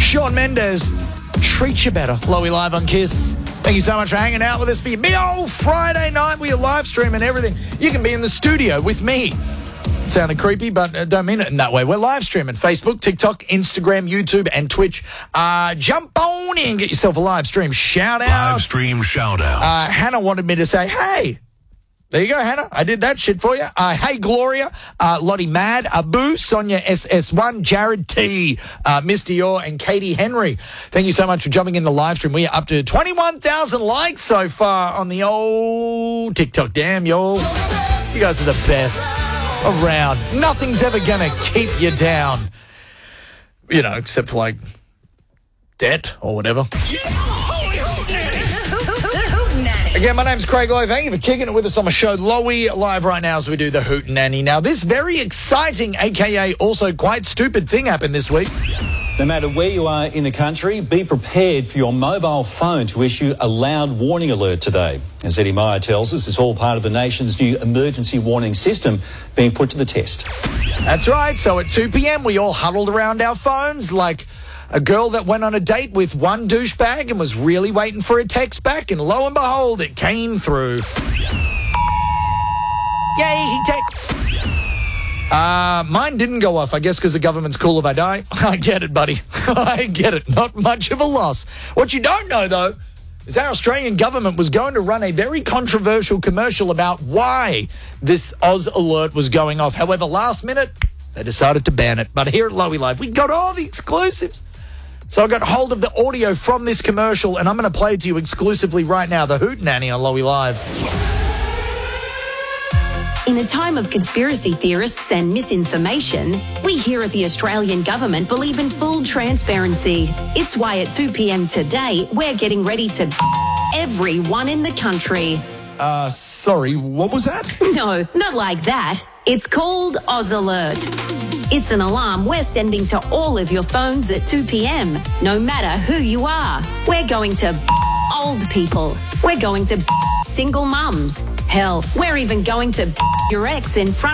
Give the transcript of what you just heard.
Shawn Mendes, treat you better. Lowy live on KISS. Thank you so much for hanging out with us for your big old Friday night. We are live streaming everything. You can be in the studio with me. It sounded creepy, but don't mean it in that way. We're live streaming Facebook, TikTok, Instagram, YouTube, and Twitch. Jump on in, get yourself a live stream shout out. Live stream shout out. Hannah wanted me to say, hey. There you go, Hannah. I did that shit for you. Hey, Gloria, Lottie Mad, Abu, Sonia SS1, Jared T, Mr. Yor, and Katie Henry. Thank you so much for jumping in the live stream. We are up to 21,000 likes so far on the old TikTok. Damn, y'all. You guys are the best around. Nothing's ever going to keep you down. You know, except for, like, debt or whatever. Again, my name's Craig Lowe. Thank you for kicking it with us on my show, Lowy, live right now as we do the Hootenanny. Now, this very exciting, a.k.a. also quite stupid thing happened this week. No matter where you are in the country, be prepared for your mobile phone to issue a loud warning alert today. As Eddie Meyer tells us, it's all part of the nation's new emergency warning system being put to the test. That's right. So at 2 p.m, we all huddled around our phones like a girl that went on a date with one douchebag and was really waiting for a text back, and lo and behold, it came through. Yay, he texts. Mine didn't go off, I guess because the government's cool if I die. I get it, buddy. I get it. Not much of a loss. What you don't know, though, is our Australian government was going to run a very controversial commercial about why this Oz alert was going off. However, last minute, they decided to ban it. But here at Lowy Live, we got all the exclusives. So I got hold of the audio from this commercial, and I'm going to play it to you exclusively right now, the Hootenanny on Lowy Live. In a time of conspiracy theorists and misinformation, we here at the Australian government believe in full transparency. It's why at 2 p.m. today, we're getting ready to everyone in the country. Sorry, what was that? No, not like that. It's called Oz Alert. It's an alarm we're sending to all of your phones at 2 p.m, no matter who you are. We're going to old people. We're going to single mums. Hell, we're even going to your ex in front